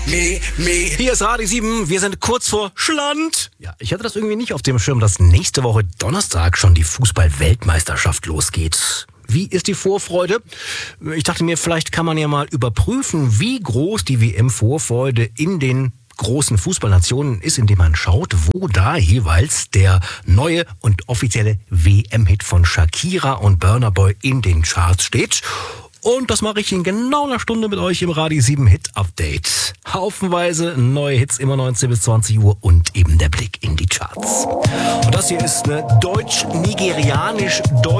Hier ist Radio 7, wir sind kurz vor Schland. Ja, ich hatte das irgendwie nicht auf dem Schirm, dass nächste Woche Donnerstag schon die Fußball-Weltmeisterschaft losgeht. Wie ist die Vorfreude? Ich dachte mir, vielleicht kann man ja mal überprüfen, wie groß die WM-Vorfreude in den großen Fußballnationen ist, indem man schaut, wo da jeweils der neue und offizielle WM-Hit von Shakira und Burna Boy in den Charts steht. Und das mache ich in genau einer Stunde mit euch im Radio 7 Hit Update. Haufenweise neue Hits, immer 19 bis 20 Uhr und eben der Blick in die Charts. Und das hier ist eine deutsch-nigerianisch-deutsch